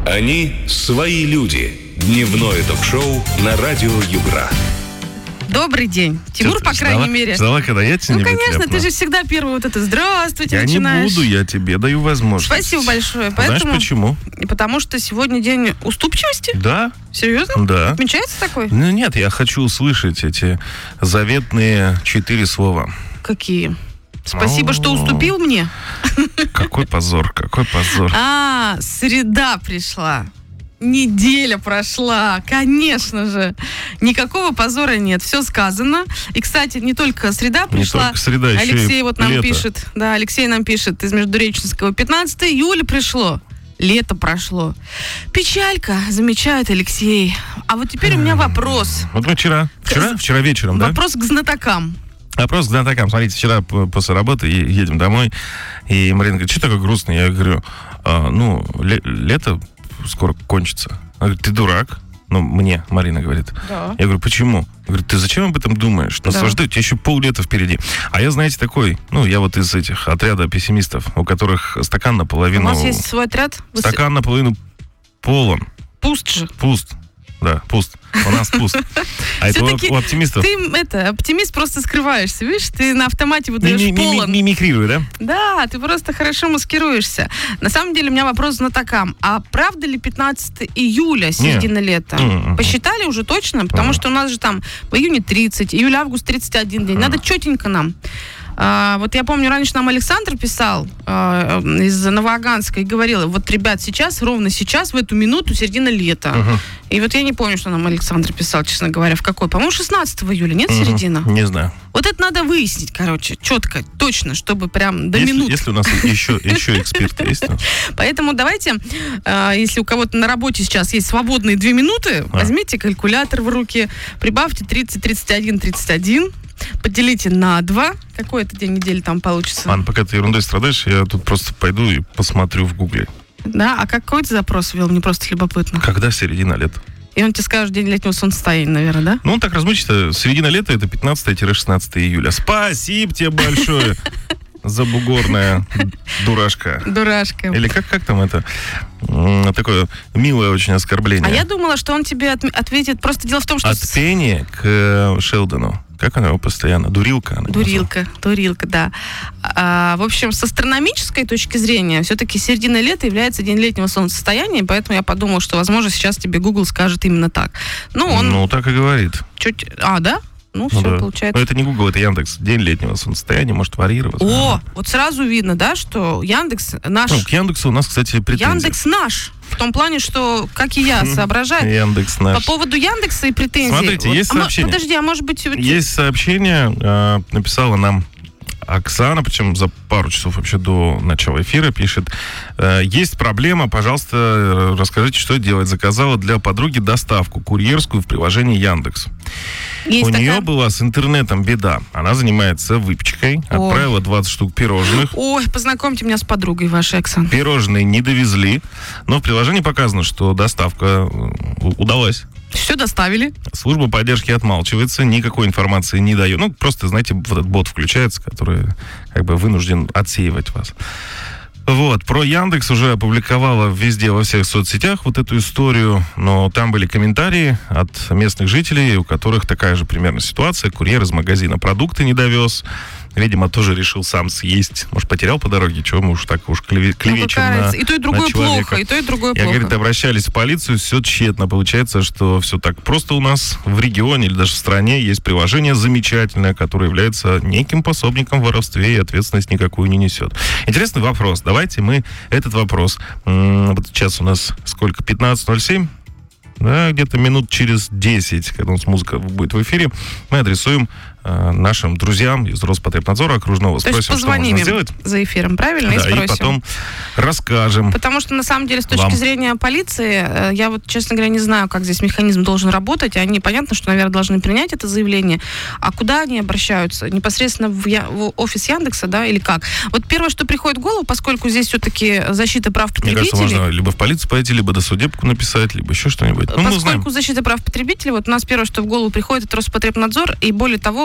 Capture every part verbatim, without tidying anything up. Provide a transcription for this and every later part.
Они свои люди. Дневное ток-шоу на радио Югра. Добрый день. Тимур, Ты по ждала, крайней мере. Ждала, когда я тебе Ну, не конечно, вытряпну. ты же всегда первый вот это «здравствуйте» Я начинаешь. не буду, я тебе даю возможность. Спасибо большое. Поэтому... Знаешь почему? Потому что сегодня день уступчивости. Да. Серьезно? Да. Отмечается такой? Ну нет, я хочу услышать эти заветные четыре слова. Какие? Спасибо, О. что уступил мне. Какой позор, какой позор. А, среда пришла. Неделя прошла, конечно же. Никакого позора нет, все сказано. И, кстати, не только среда Не пришла. только среда, еще Алексей и вот нам лето. пишет. Да, Алексей нам пишет из Междуреченского. пятнадцатое июля пришло. Лето прошло. Печалька, замечает Алексей. А вот теперь у меня вопрос. Вот мы вчера, вчера, вчера вечером, да? Вопрос к знатокам. Вопрос к знатокам. Смотрите, вчера п- после работы е- едем домой, и Марина говорит, что такое грустно? Я говорю, «А, ну, ле- лето скоро кончится. Она говорит, ты дурак? Ну, мне, Марина говорит. Да. Я говорю, почему? Говорит, ты зачем об этом думаешь? Наслаждайся, у тебя еще поллета впереди. А я, знаете, такой, ну, я вот из этих отряда пессимистов, у которых стакан У наполовину... вас есть свой отряд? Вы с- Стакан наполовину полон. Пуст же. Пуст. Да, пуст. У нас пуст. А это Всё-таки у, у оптимистов. Ты, это, оптимист, просто скрываешься, видишь? Ты на автомате выдаешь Ми- ми- ми- полон. Мимикрирую, да? Да, ты просто хорошо маскируешься. На самом деле у меня вопрос к знатокам. А правда ли пятнадцатое июля, середина лета? М-м-м. Посчитали уже точно? Потому М. что у нас же там в июне тридцать, июль-август тридцать один день. Надо четенько нам. А, вот я помню, раньше нам Александр писал а, из Новоаганска и говорил, вот, ребят, сейчас, ровно сейчас, в эту минуту, середина лета. Мгм. И вот я не помню, что нам Александр писал, честно говоря, в какой. По-моему, шестнадцатого июля, нет, Мгм. середина? Не знаю. Вот это надо выяснить, короче, четко, точно, чтобы прям до Если, минут. если у нас еще, еще эксперты есть. у нас? Поэтому давайте, э, если у кого-то на работе сейчас есть свободные две минуты, А. возьмите калькулятор в руки, прибавьте тридцать, тридцать один, тридцать один, поделите на два. Какой это день недели там получится? Ладно, пока ты ерундой страдаешь, я тут просто пойду и посмотрю в гугле. Да, а какой ты запрос ввел? Мне просто любопытно. Когда середина лета? И он тебе скажет день летнего солнцестояния, наверное, да? Ну, он так размычится. Середина лета — это пятнадцатое-шестнадцатое июля. Спасибо тебе большое за бугорная дурашка. Дурашка. Или как, как там это? М, Такое милое очень оскорбление. А я думала, что он тебе отм- ответит. Просто дело в том, что... От с- Пенни к э, Шелдону. Как она его постоянно? Дурилка. она его Дурилка, дурилка, да. А, в общем, с астрономической точки зрения, все-таки середина лета является день летнего солнцестояния, поэтому я подумала, что, возможно, сейчас тебе Google скажет именно так. Ну, назвала. он Ну, так и говорит. чуть... А, да? Ну, Ну, все, да. получается. Но это не Google, это Яндекс. День летнего солнцестояния может варьироваться. О, вот сразу видно, да, что Яндекс наш... Ну, к Яндексу у нас, кстати, претензии. Яндекс наш. В том плане, что, как и я, соображает. Яндекс По наш. поводу Яндекса и претензий. Смотрите, Вот, есть а мо- сообщение. Подожди, а может быть... у- Есть сообщение, э, написала нам Оксана, причем за пару часов вообще до начала эфира, пишет: э, есть проблема, пожалуйста, э, расскажите, что делать. Заказала для подруги доставку курьерскую в приложении Яндекс. Есть У такая- нее была с интернетом беда. Она занимается выпечкой, О. отправила двадцать штук пирожных. Ой, познакомьте меня с подругой вашей, Оксана. Пирожные не довезли, но в приложении показано, что доставка э, удалась. Все доставили. Служба поддержки отмалчивается, никакой информации не дает. Ну, просто, знаете, вот этот бот включается, который как бы вынужден отсеивать вас. Вот, про Яндекс уже опубликовала везде, во всех соцсетях вот эту историю, но там были комментарии от местных жителей, у которых такая же примерно ситуация. Курьер из магазина продукты не довез, видимо, тоже решил сам съесть. Может, потерял по дороге, чего мы уж так уж клеве- Ну, клевечем какая на, разница? И то, и на другое человека. плохо, и то, и другое Я, плохо. говорит, обращались в полицию, все тщетно. Получается, что все так просто у нас в регионе или даже в стране есть приложение замечательное, которое является неким пособником в воровстве и ответственность никакую не несет. Интересный вопрос. Давайте мы этот вопрос... м, Вот сейчас у нас сколько? пятнадцать ноль семь? Да, где-то минут через десять, когда у нас музыка будет в эфире, мы адресуем э, нашим друзьям из Роспотребнадзора окружного. То есть Спросим, что позвоним можно им сделать. за эфиром, правильно? Да, и спросим. и потом расскажем. Потому что, на самом деле, с точки Вам. зрения полиции, э, я вот, честно говоря, не знаю, как здесь механизм должен работать. Они, понятно, что, наверное, должны принять это заявление. А куда они обращаются? Непосредственно в, Я- в офис Яндекса, да, или как? Вот первое, что приходит в голову, поскольку здесь все-таки защита прав Мне кажется, потребителей... можно либо в полицию пойти, либо досудебку написать, либо еще что-нибудь. Ну, мы знаем. Поскольку защита прав потребителей, вот у нас первое, что в голову приходит, это Роспотребнадзор, и более того,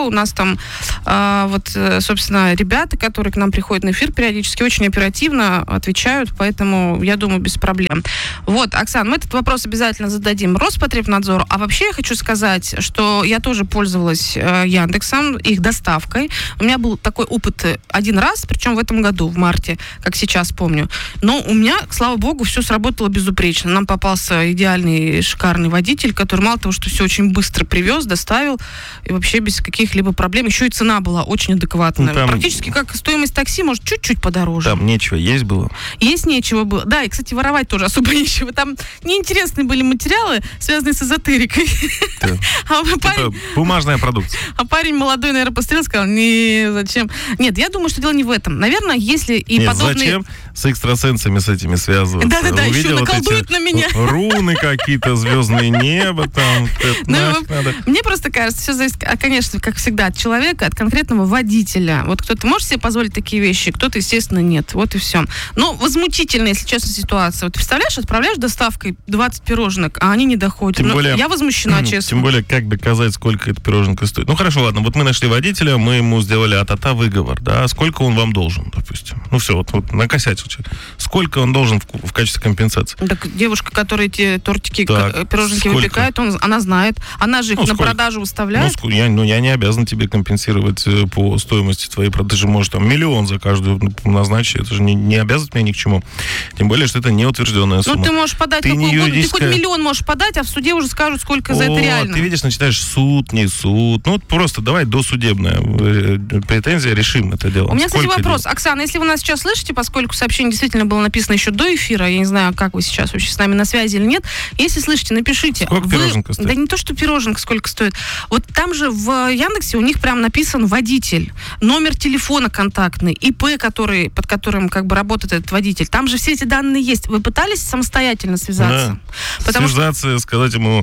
У нас там, э, вот, собственно, ребята, которые к нам приходят на эфир периодически, очень оперативно отвечают, поэтому, я думаю, без проблем. Вот, Оксана, мы этот вопрос обязательно зададим Роспотребнадзору. А вообще я хочу сказать, что я тоже пользовалась э, Яндексом, их доставкой. У меня был такой опыт один раз, причем в этом году, в марте, как сейчас помню. Но у меня, слава богу, все сработало безупречно. Нам попался идеальный, шикарный водитель, который мало того, что все очень быстро привез, доставил, и вообще без каких-либо проблем. Еще и цена была очень адекватная. Ну, там... Практически как стоимость такси, может, чуть-чуть подороже. Там нечего есть было? Есть нечего было. Да, и, кстати, воровать тоже особо нечего. Там неинтересные были материалы, связанные с эзотерикой. Да. А парень... Это бумажная продукция. А парень молодой, наверное, посмотрел, сказал, не, зачем? Нет, я думаю, что дело не в этом. Наверное, если и Нет, подобные... зачем с экстрасенсами с этими связываться? Да-да-да, еще Увидел вот наколдуют эти на меня. руны какие-то, звездное небо там. Ну, нафиг надо. мне просто кажется, все зависит, а, конечно, как всегда, от человека, от конкретного водителя. Вот кто-то может себе позволить такие вещи, кто-то, естественно, нет. Вот и все. Но возмутительная, если честно, ситуация. Вот представляешь, отправляешь доставкой двадцать пироженок, а они не доходят. Тем Ну, более, я возмущена, честно. Тем более, как доказать, сколько эта пироженка стоит? Ну, хорошо, ладно, вот мы нашли водителя, мы ему сделали а-та-та выговор, да, сколько он вам должен, допустим? Ну, все, вот, вот накосячил человек. Сколько он должен в, в качестве компенсации? Так девушка, которая эти тортики, Так, к- пироженки сколько? выпекает, он, она знает. Она же их Ну, на сколько? продажу Ну, выставляет. ск- я, ну, я не обязан тебе компенсировать э, по стоимости твоей продажи. Ты же можешь там миллион за каждую ну, назначить. Это же не, не обязывает меня ни к чему. Тем более, что это неутвержденная сумма. Ну, ты можешь подать Ты какую не угодно. Ты юридическая- хоть миллион можешь подать, а в суде уже скажут, сколько за это О, реально. Ты видишь, начинаешь суд, не суд. Ну, вот просто давай досудебная э, претензия, решим это дело. У меня, кстати, Сколько вопрос. денег? Оксана, если вы нас сейчас слышите, поскольку сообщение действительно было написано еще до эфира, я не знаю, как вы сейчас вообще с нами на связи или нет, если слышите, напишите. Сколько Вы- пироженка стоит? Да не то, что пироженка сколько стоит. Вот там же в Яндексе у них прям написан водитель, номер телефона контактный, ИП, который, под которым как бы работает этот водитель. Там же все эти данные есть. Вы пытались самостоятельно связаться? Да. Потому что Связаться, сказать ему,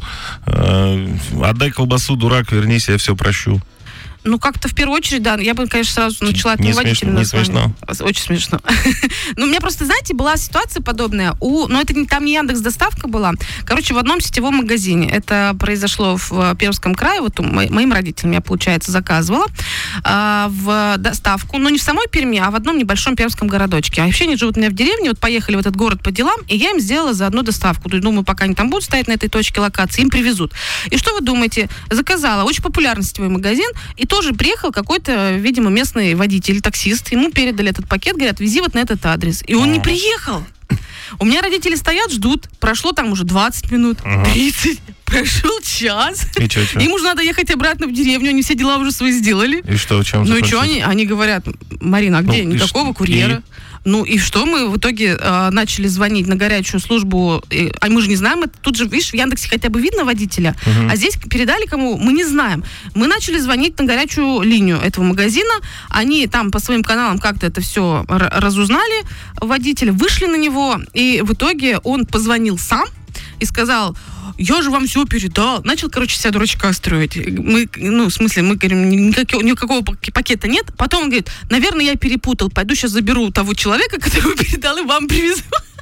э, отдай колбасу, дурак, вернись, я все прощу. Ну, как-то в первую очередь, да, я бы, конечно, сразу начала от Не водителя. смешно, не смешно. Очень смешно. Ну, у меня просто, знаете, была ситуация подобная. У, но это не, там не Яндекс.Доставка была. Короче, в одном сетевом магазине. Это произошло в Пермском крае. Вот у, мо- моим родителям я, получается, заказывала а, в доставку. Но не в самой Перми, а в одном небольшом пермском городочке. А вообще они живут у меня в деревне. Вот поехали в этот город по делам, и я им сделала заодно доставку. То есть, думаю, пока они там будут стоять на этой точке локации, им привезут. И что вы думаете? Заказала. Очень популярный сетевой магазин. И тоже приехал какой-то, видимо, местный водитель, таксист. Ему передали этот пакет, говорят, вези вот на этот адрес. И он не приехал. У меня родители стоят, ждут. Прошло там уже двадцать минут, тридцать, прошел час. И чё, чё? Им уже надо ехать обратно в деревню, они все дела уже свои сделали. И что, в чем Ну и что закончилось? они? Они говорят, Марина, а где? Ну, и Никакого что? курьера. И? Ну и что, мы в итоге э, начали звонить на горячую службу, и, а мы же не знаем, это тут же, видишь, в Яндексе хотя бы видно водителя, Мгм. а здесь передали кому, мы не знаем. Мы начали звонить на горячую линию этого магазина, они там по своим каналам как-то это все р- разузнали, водителя, вышли на него, и в итоге он позвонил сам и сказал: я же вам все передал. Начал, короче, себя дурачка строить. Мы, ну, в смысле, мы говорим, никакого, никакого пак- пакета нет. Потом он говорит, наверное, я перепутал. Пойду сейчас заберу того человека, которого передал, и вам привезу.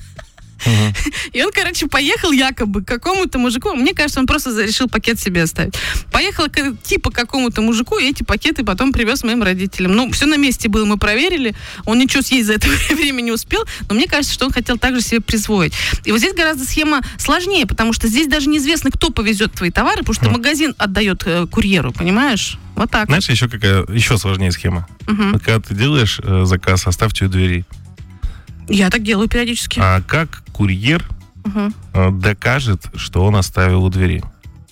Мгм. И он, короче, поехал якобы к какому-то мужику. Мне кажется, он просто за- решил пакет себе оставить. Поехал к, типа к какому-то мужику, и эти пакеты потом привез моим родителям. Ну, все на месте было, мы проверили. Он ничего съесть за это время не успел. Но мне кажется, что он хотел также себе присвоить. И вот здесь гораздо схема сложнее, потому что здесь даже неизвестно, кто повезет твои товары, потому что Хм. магазин отдает э, курьеру, понимаешь? Вот так. Знаешь, еще какая, еще сложнее схема. Мгм. Вот когда ты делаешь э, заказ, оставьте у двери. Я так делаю периодически. А как курьер Мгм. э, докажет, что он оставил у двери?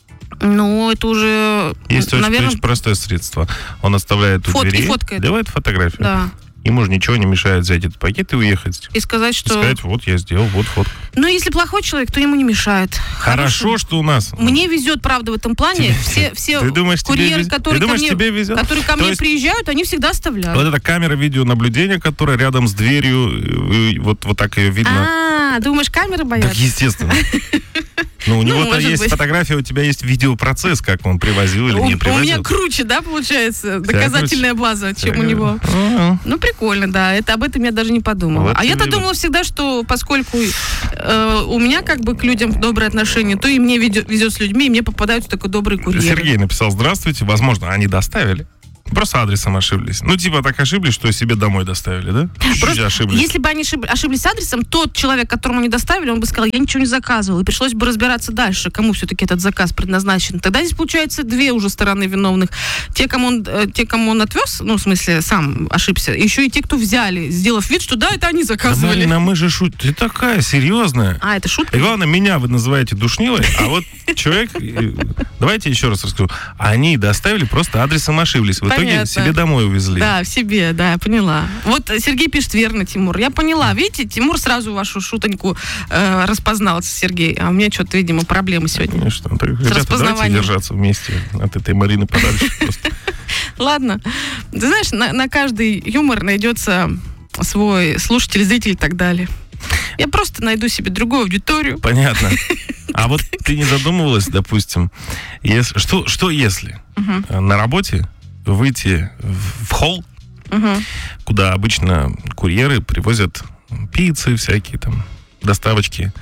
Ну, это уже, Есть очень, наверное, очень простое средство. Он оставляет у Фот- и двери, фоткает. делает фотографию. да. Ему же ничего не мешает взять этот пакет и уехать. И сказать, И что... сказать, вот я сделал, вот фотка. Ну, если плохой человек, то ему не мешает. Хорошо, что у нас. Мне везет, правда, в этом плане. Тебе- Все, все Ты думаешь, тебе курьеры, везет? которые Ты ко думаешь, мне, тебе везет? которые ко То мне есть- приезжают, они всегда оставляют. Вот эта камера видеонаблюдения, которая рядом с дверью, и вот, вот так ее видно. А, думаешь, камеры Так боятся? естественно. Ну, у него-то может есть быть. фотография, у тебя есть видеопроцесс, как он привозил или У, не у привозил. меня круче, да, получается, доказательная база, чем у него. А, Ну, прикольно, да. Это об этом я даже не подумала. Вот а я-то именно. думала всегда, что поскольку э, у меня как бы к людям добрые отношения, то и мне ведет, везет с людьми, и мне попадаются такой добрые курьеры. Сергей написал: здравствуйте, возможно, они доставили. Просто адресом ошиблись. Ну, типа так ошиблись, что себе домой доставили, да? Чуть-чуть Просто, ошиблись. если бы они ошиб- ошиблись адресом, тот человек, которому не доставили, он бы сказал, я ничего не заказывал. И пришлось бы разбираться дальше, кому все-таки этот заказ предназначен. Тогда здесь получается две уже стороны виновных. Те, кому он, э, те, кому он отвез, ну, в смысле, сам ошибся, еще и те, кто взяли, сделав вид, что да, это они Да, заказывали. Марина, мы же шутим. Ты такая серьезная. А, это шутка? И главное, меня вы называете душнилой, а вот человек... э, Давайте еще раз расскажу. Они доставили, просто адресом ошиблись. В итоге Понятно. себе домой увезли. Да, в себе, да, я поняла. Вот Сергей пишет верно, Тимур. Я поняла. Видите, Тимур сразу вашу шутоньку э, распознал, Сергей. А у меня что-то, видимо, проблемы сегодня. Конечно. Так, ребята, давайте распознаванием. держаться вместе от этой Марины подальше просто. Ладно. Ты знаешь, на, на каждый юмор найдется свой слушатель, зритель и так далее. Я просто найду себе другую аудиторию. Понятно. А вот ты не задумывалась, допустим, если, что, что если Угу. на работе выйти в в холл, Угу. куда обычно курьеры привозят пиццы всякие там, доставочки,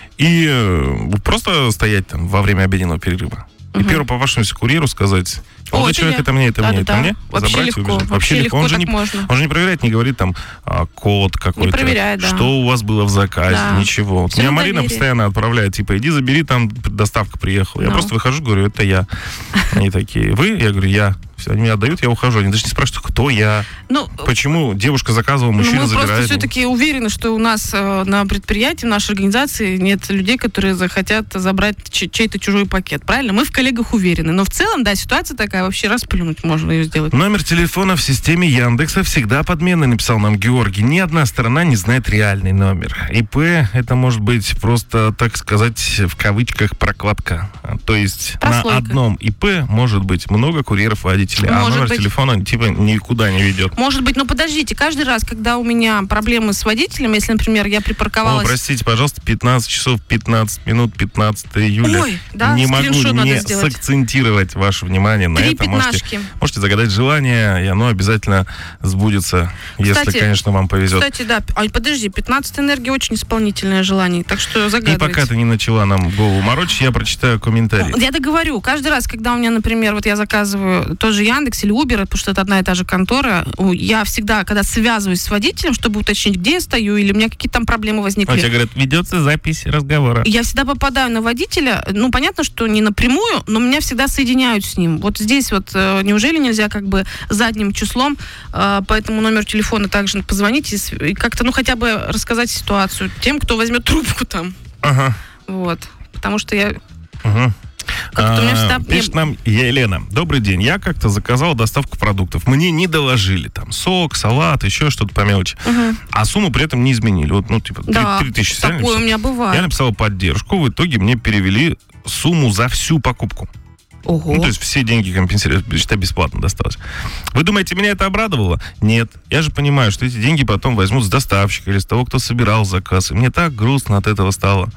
и э, просто стоять там во время обеденного перерыва. И Мгм. первому попавшемуся курьеру сказать: О, молодой это человек, я. это мне, это мне, это Да-да-да. мне. Вообще Забрать и легко, убежать. вообще легко он же так не, можно. он же не проверяет, не говорит там а, код какой-то, проверяет, да. что у вас было в заказе, Да. ничего. Вот Всё меня на Марина доверие. постоянно отправляет, типа, иди забери, там доставка приехала. Я Ну. просто выхожу, говорю, это я. Они такие: вы? Я говорю, я. Все, они мне отдают, я ухожу. Они даже не спрашивают, кто я, Ну, почему девушка заказывала, ну, мужчина мы просто забирает. все-таки уверены, что у нас э, на предприятии, в нашей организации нет людей, которые захотят забрать ч- чей-то чужой пакет. Правильно? Мы в коллегах уверены. Но в целом, да, ситуация такая, вообще расплюнуть можно ее сделать. Номер телефона в системе Яндекса всегда подменный, написал нам Георгий. Ни одна сторона не знает реальный номер. ИП — это может быть просто, так сказать, в кавычках, прокладка. То есть Прослойка. на одном ИП может быть много курьеров-водителей, а Может номер быть. телефона типа никуда не ведет. Может быть, но подождите, каждый раз, когда у меня проблемы с водителем, если, например, я О, припарковалась... простите, пожалуйста, пятнадцать часов пятнадцать минут пятнадцатое июля. Ой, да, не могу скриншот надо не сделать. сакцентировать ваше внимание на Три это. Можете, пятнашки. можете загадать желание, и оно обязательно сбудется, если, Кстати, конечно, вам повезет. Кстати, да, а подожди, пятнадцатая энергия очень исполнительное желание, так что И загадывайте. пока ты не начала нам голову морочить, я прочитаю комментарий. Я договорю. Каждый раз, когда у меня, например, вот я заказываю тоже Яндекс или Uber, потому что это одна и та же контора, у- я всегда, когда связываюсь с водителем, чтобы уточнить, где я стою, или у меня какие-то там проблемы А возникли, тебе говорят, ведется запись разговора. я всегда попадаю на водителя, ну, понятно, что не напрямую, но меня всегда соединяют с ним. Вот здесь вот э, неужели нельзя как бы задним числом э, по этому номеру телефона также позвонить и, с- и как-то, ну, хотя бы рассказать ситуацию тем, кто возьмет трубку там. Ага. Вот. Потому что я... Угу. Как-то у меня всегда- Пишет нам Елена. Добрый день. Я как-то заказал доставку продуктов. Мне не доложили. Там сок, салат, еще что-то по мелочи. Мгм. А сумму при этом не изменили. Вот, ну, типа, Да, три тысячи. такое у меня бывает. Я написал поддержку. В итоге мне перевели сумму за всю покупку. Ого. Ну, то есть все деньги компенсировали, считай, бесплатно досталось. Вы думаете, меня это обрадовало? Нет. Я же понимаю, что эти деньги потом возьмут с доставщика или с того, кто собирал заказ. И мне так грустно от этого стало.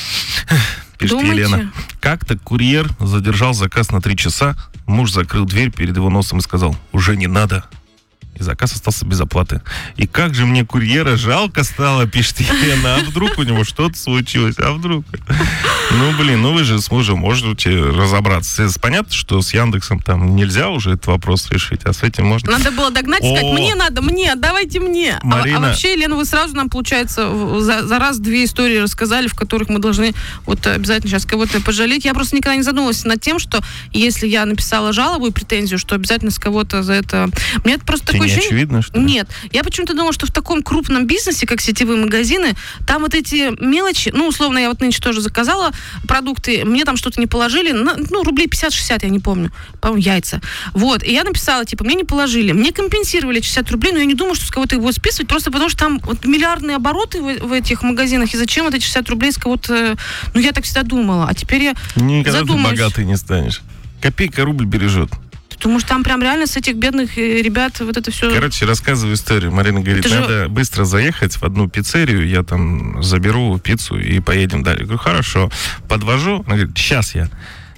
Пишет Думаете? Елена. Как-то курьер задержал заказ на три часа. Муж закрыл дверь перед его носом и сказал: уже не надо. И заказ остался без оплаты. И как же мне курьера жалко стало, пишет Елена. А вдруг у него что-то случилось? А вдруг? Ну, блин, ну вы же с мужем можете разобраться. Понятно, что с Яндексом там нельзя уже этот вопрос решить, а с этим можно. Надо было догнать и сказать, О! мне надо, мне, давайте мне. А- Марина. А, вообще, Елена, вы сразу нам, получается, в- за, за раз две истории рассказали, в которых мы должны вот обязательно сейчас кого-то пожалеть. Я просто никогда не задумывалась над тем, что если я написала жалобу и претензию, что обязательно с кого-то за это... Мне это просто Тебе такое не ощущение... очевидно, что ли? Нет. Я почему-то думала, что в таком крупном бизнесе, как сетевые магазины, там вот эти мелочи, ну, условно, я вот нынче тоже заказала продукты, мне там что-то не положили, на- ну, рублей пятьдесят-шестьдесят, я не помню, по-моему, яйца. Вот, и я написала, типа, мне не положили, мне компенсировали шестьдесят рублей, но я не думаю, что с кого-то их будут списывать, просто потому что там вот миллиардные обороты в, в этих магазинах, и зачем вот эти шестьдесят рублей с кого-то, ну, я так всегда думала, а теперь я Никогда задумаюсь. ты богатый не станешь. Копейка рубль бережет. Думаю, что там прям реально с этих бедных э, ребят вот это все... Короче, рассказываю историю. Марина говорит, Это же- надо быстро заехать в одну пиццерию, я там заберу пиццу и поедем далее. Я говорю, хорошо. Подвожу. Она говорит, сейчас я.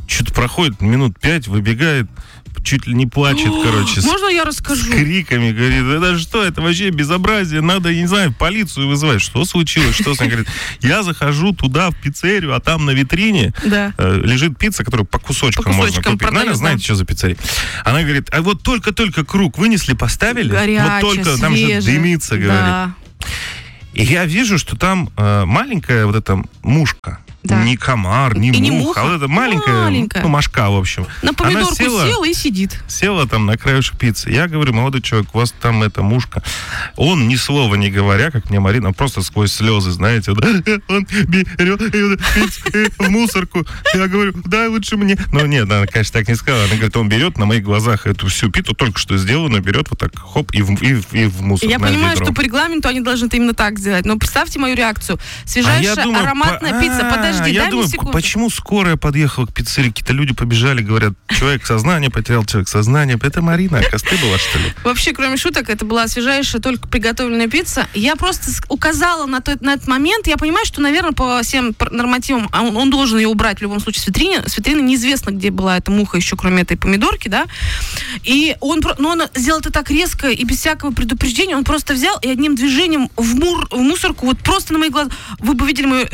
что-то проходит минут пять, выбегает, чуть ли не плачет, О, короче. Можно с, я расскажу? С криками, говорит, это что, это вообще безобразие, надо, я не знаю, полицию вызывать. Что случилось, что с ней? Говорит, я захожу туда, в пиццерию, а там на витрине да. э, лежит пицца, которую по кусочкам, по кусочкам можно купить. продают, Наверное, знаете, да. что за пиццерия. Она говорит, а вот только-только круг вынесли, поставили, горячая, вот только там же дымится, говорит. Да. И я вижу, что там э, маленькая вот эта мушка. Да. Не комар, не, и муха, не муха, а вот эта маленькая, маленькая. ну, мошка, в общем. На помидорку села, села и сидит. Села там на краешек пиццы. Я говорю, молодой человек, у вас там эта мушка. Он ни слова не говоря, как мне Марина, просто сквозь слезы, знаете, вот, он берет пиццу в мусорку. Я говорю, дай лучше мне. Ну нет, она, конечно, так не сказала. Она говорит, он берет на моих глазах эту всю пиццу, только что сделанную, берет вот так, хоп, и в, и в, и в мусор. Я понимаю, ведро. Что по регламенту они должны это именно так сделать. Но представьте мою реакцию. Свежайшая а думаю, ароматная по... пицца. Подожди, я дай думаю, мне секунду. Почему скорая подъехала к пиццерии? Какие-то люди побежали, говорят, человек сознание потерял, человек сознание. Это Марина, а косты была, что ли? Вообще, кроме шуток, это была свежайшая, только приготовленная пицца. Я просто указала на, тот, на этот момент. Я понимаю, что, наверное, по всем нормативам он, он должен ее убрать в любом случае с витрины. С витрины неизвестно, где была эта муха еще, кроме этой помидорки, да. И он, но он сделал это так резко и без всякого предупреждения. Он просто взял и одним движением в, мур, в мусорку, вот просто на мои глаза. Вы бы видели мою...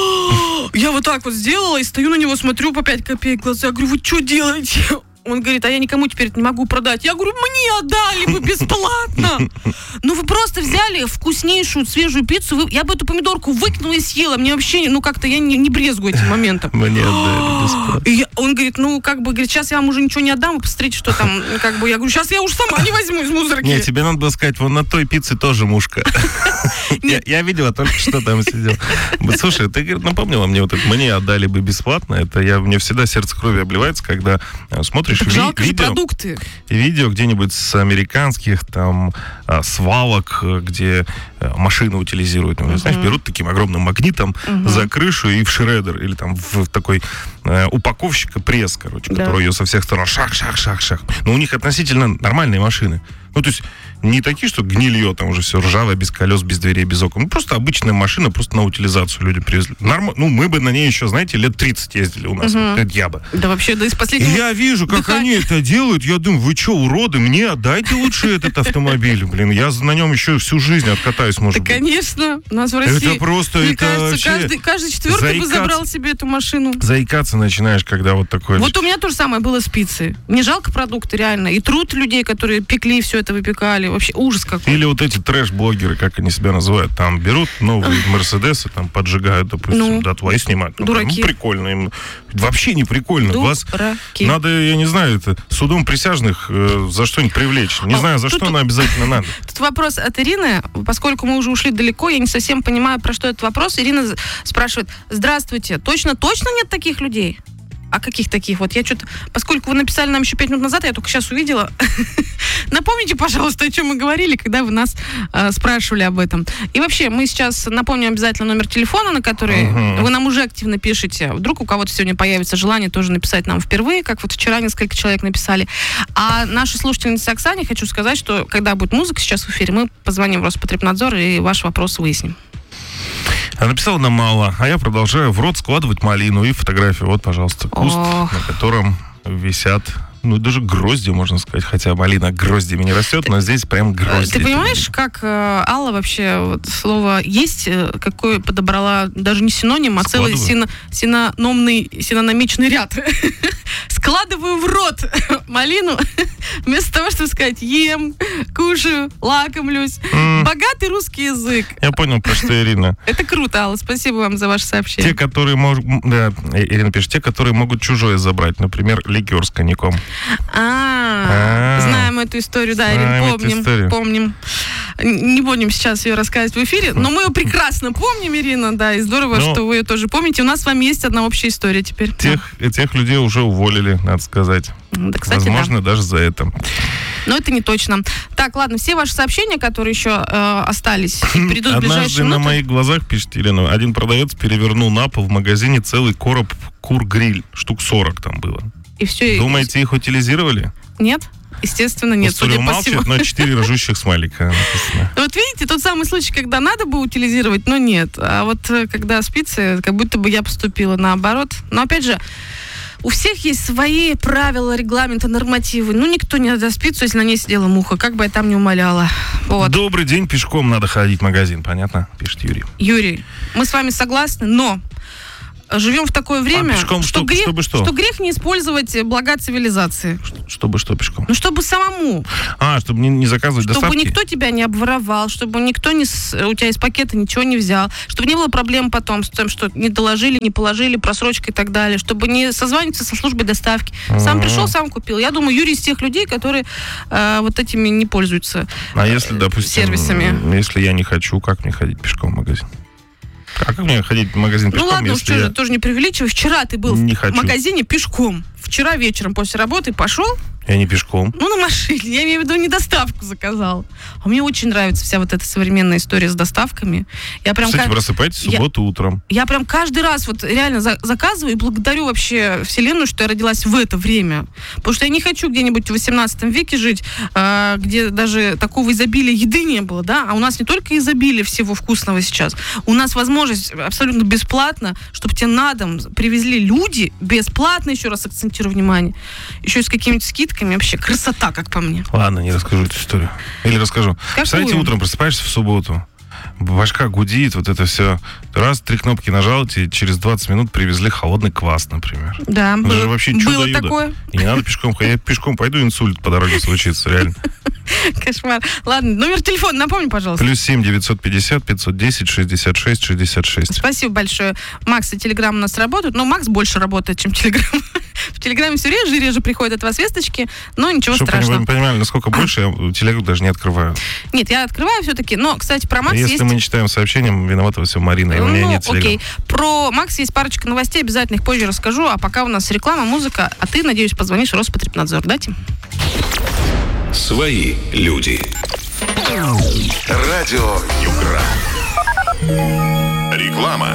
Я вот так вот сделала и стою на него, смотрю по пять копеек глаза. Я говорю, вы что делаете? Он говорит, а я никому теперь это не могу продать. Я говорю, мне отдали бы бесплатно. Ну вы просто взяли вкуснейшую свежую пиццу. Вы... Я бы эту помидорку выкинула и съела. Мне вообще, ну как-то я не, не брезгую этим моментом. Мне отдали бесплатно. И я... Он говорит, ну как бы, говорит, сейчас я вам уже ничего не отдам. Вы посмотрите, что там, как бы. Я говорю, сейчас я уж сама не возьму из мусорки. Нет, тебе надо было сказать, вон на той пицце тоже мушка. Я, я видела только что там сидел. Слушай, ты напомнила мне вот это, мне отдали бы бесплатно. Это я, мне всегда сердце крови обливается, когда смотришь ви- жалко видео, продукты. видео где-нибудь с американских там свалок, где машины утилизируют. Uh-huh. Знаешь, берут таким огромным магнитом uh-huh. за крышу и в шредер, или там в такой э, упаковщика пресс, короче, да. который ее со всех сторон шах-шах-шах-шах. Но у них относительно нормальные машины. Ну, то есть не такие, что гнилье, там уже все ржавое, без колес, без дверей, без окон. Ну, просто обычная машина, просто на утилизацию люди привезли. Норм... Ну, мы бы на ней еще, знаете, лет тридцать ездили у нас. Uh-huh. Вот, я бы. Да вообще, да из последнего... И я вижу, как дыхания. Они это делают. Я думаю, вы что, уроды? Мне отдайте лучше этот автомобиль. Блин, я на нем еще всю жизнь откатаюсь, может да, быть. Конечно. У нас в России... Это просто... Мне это кажется, вообще... каждый, каждый четвертый заикаться... бы забрал себе эту машину. Заикаться начинаешь, когда вот такое... Вот у меня то же самое было с пиццей. Мне жалко продукты, реально. И труд людей, которые пекли, все это выпекали. Вообще ужас какой. Или вот эти трэш-блогеры, как они себя называют, там берут новые Мерседесы, там поджигают, допустим, ну, да, твои снимают. Ну, дураки. Ну, прикольно им. Вообще не прикольно. Дураки. Вас надо, я не знаю, это судом присяжных э, за что-нибудь привлечь. Не а, знаю, за что тут, она обязательно надо. Тут вопрос от Ирины. Поскольку мы уже ушли далеко, я не совсем понимаю, про что этот вопрос. Ирина спрашивает, здравствуйте, точно-точно нет таких людей? А каких таких? Вот я что-то... Поскольку вы написали нам еще пять минут назад, я только сейчас увидела. Напомните, пожалуйста, о чем мы говорили, когда вы нас э, спрашивали об этом. И вообще, мы сейчас напомним обязательно номер телефона, на который uh-huh. вы нам уже активно пишете. Вдруг у кого-то сегодня появится желание тоже написать нам впервые, как вот вчера несколько человек написали. А нашей слушательнице Оксане хочу сказать, что когда будет музыка сейчас в эфире, мы позвоним в Роспотребнадзор и ваш вопрос выясним. Она написала нам мало, а я продолжаю в рот складывать малину и фотографию. Вот, пожалуйста, куст, Ох. на котором висят, ну, даже грозди, можно сказать. Хотя малина гроздями не растет, но здесь прям грозди. Ты понимаешь, как э, Алла вообще вот, слово «есть», э, какое подобрала даже не синоним, а целый сино, синономный, синономичный ряд. Складываю в рот малину, вместо того, чтобы сказать «ем», «кушаю», «лакомлюсь». Mm. Богатый русский язык. Я понял, про что Ирина. Это круто, Алла, спасибо вам за ваше сообщение. Те, которые могут... Да, Ирина пишет, те, которые могут чужое забрать, например, ликер с коньяком. А, знаем эту историю, да, Ирина, помним, помним. Не будем сейчас ее рассказывать в эфире, но мы ее прекрасно помним, Ирина, да, и здорово, но что вы ее тоже помните. У нас с вами есть одна общая история теперь. Тех, да. Тех людей уже уволили, надо сказать. Да, кстати, возможно, да. даже за это. Но это не точно. Так, ладно, все ваши сообщения, которые еще э, остались, придут в ближайшие минуты. Однажды на моих глазах, пишет Елена, один продавец перевернул на пол в магазине целый короб кур-гриль. Штук сорок там было. И все. Думаете, их утилизировали? Нет. Естественно, нет. Судя по всему, но четыре рожущих смайлика написано. Вот видите, тот самый случай, когда надо бы утилизировать, но нет. А вот когда спицы, как будто бы я поступила наоборот. Но опять же, У всех есть свои правила, регламенты, нормативы. Ну, никто не отдаст пиццу, если на ней сидела муха, как бы я там не умоляла. Вот. Добрый день, пешком надо ходить в магазин, понятно? Пишет Юрий. Юрий, мы с вами согласны, но живем в такое время, а пешком, что, что, грех, чтобы что? что грех не использовать блага цивилизации. Чтобы что пешком? Ну, чтобы самому. А, чтобы не, не заказывать чтобы доставки? Чтобы никто тебя не обворовал, чтобы никто не с, у тебя из пакета ничего не взял, чтобы не было проблем потом с тем, что не доложили, не положили, просрочка и так далее, чтобы не созваниваться со службой доставки. А-а-а. Сам пришел, сам купил. Я думаю, Юрий из тех людей, которые э, вот этими не пользуются а если, допустим, сервисами. Если я не хочу, как мне ходить пешком в магазин? А как мне ходить в магазин пешком, ну ладно, если что я... же, тоже не преувеличивай. Вчера ты был не в хочу. магазине пешком. Вчера вечером после работы пошел. Я не пешком. Ну, на машине. Я имею в виду, не доставку заказал. А мне очень нравится вся вот эта современная история с доставками. Я прям Кстати, как... просыпайтесь в субботу я... утром. Я прям каждый раз вот реально за- заказываю и благодарю вообще Вселенную, что я родилась в это время. Потому что я не хочу где-нибудь в восемнадцатом веке жить, э, где даже такого изобилия еды не было, да? А у нас не только изобилие всего вкусного сейчас, у нас возможность абсолютно бесплатно, чтобы тебе на дом привезли люди, бесплатно, еще раз акцентирую внимание, еще и с какими-то скидками. Вообще красота, как по мне. Ладно, не расскажу эту историю. Или расскажу. Какую? Представляете, утром просыпаешься в субботу, башка гудит, вот это все. Раз, три кнопки нажал, тебе через двадцать минут привезли холодный квас, например. Да, Это было, же вообще было чудо-юдо. такое. И не надо пешком ходить. Я пешком пойду, инсульт по дороге случится, реально. Кошмар. Ладно, номер телефона напомни, пожалуйста. Плюс семь девятьсот пятьдесят пятьсот десять шестьдесят шесть шестьдесят шесть. Спасибо большое. Макс и Телеграм у нас работают, но Макс больше работает, чем Телеграм. В Телеграме все реже и реже приходят от вас весточки, но ничего Чтобы страшного. вы понимали, насколько больше, я телегу даже не открываю. Нет, я открываю все-таки, но, кстати, про Макс Если есть... мы не читаем сообщения, виновата во всем Марина, и у меня ну, нет телеграма. окей. Про Макс есть парочка новостей, обязательно их позже расскажу, а пока у нас реклама, музыка, а ты, надеюсь, позвонишь в Роспотребнадзор, да, Тим? Свои люди. Радио Югра. Реклама.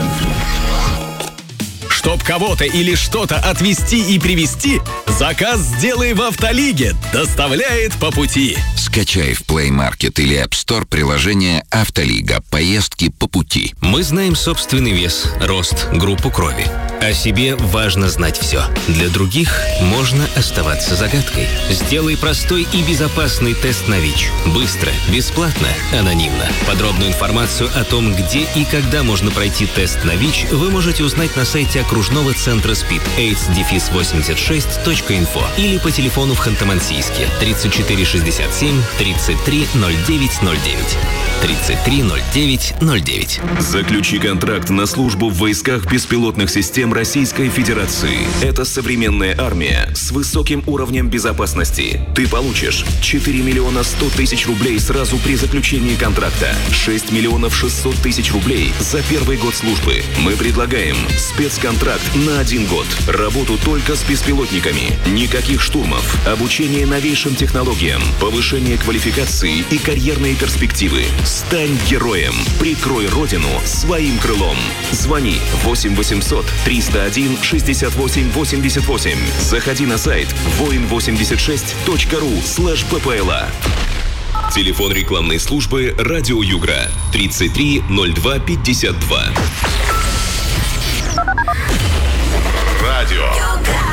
Чтоб кого-то или что-то отвезти и привезти, заказ сделай в Автолиге. Доставляет по пути. Скачай в Play Market или App Store приложение «Автолига». Поездки по пути. Мы знаем собственный вес, рост, группу крови. О себе важно знать все. Для других можно оставаться загадкой. Сделай простой и безопасный тест на ВИЧ. Быстро, бесплатно, анонимно. Подробную информацию о том, где и когда можно пройти тест на ВИЧ, вы можете узнать на сайте окружного центра СПИД эйдс восемьдесят шесть точка инфо или по телефону в Ханты-Мансийске тридцать четыре шестьдесят семь тридцать три ноль девять ноль девять. тридцать три ноль девять ноль девять. Заключи контракт на службу в войсках беспилотных систем Российской Федерации. Это современная армия с высоким уровнем безопасности. Ты получишь четыре миллиона сто тысяч рублей сразу при заключении контракта, шесть миллионов шестьсот тысяч рублей за первый год службы. Мы предлагаем спецконтракт на один год. Работу только с беспилотниками. Никаких штурмов. Обучение новейшим технологиям. Повышение квалификации и карьерные перспективы. Стань героем. Прикрой родину своим крылом. Звони восемь восемьсот триста один шестьдесят восемь восемьдесят восемь. Заходи на сайт воин восемьдесят шесть точка ру слэш ппла. Телефон рекламной службы «Радио Югра» тридцать три ноль два пятьдесят два. Радио